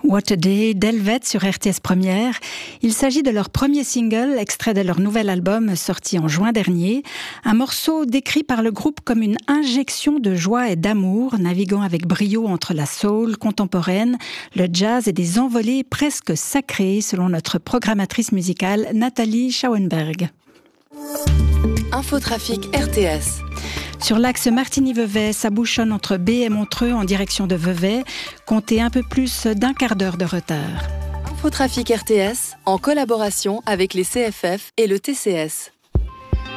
What a Day d'Helvet sur RTS Première. Il s'agit de leur premier single, extrait de leur nouvel album sorti en juin dernier. Un morceau décrit par le groupe comme une injection de joie et d'amour, naviguant avec brio entre la soul contemporaine, le jazz et des envolées presque sacrées, selon notre programmatrice musicale Nathalie Schauenberg. Infotrafic RTS. Sur l'axe Martigny-Vevey, ça bouchonne entre B et Montreux en direction de Vevey. Comptez un peu plus d'un quart d'heure de retard. Infotrafic RTS en collaboration avec les CFF et le TCS.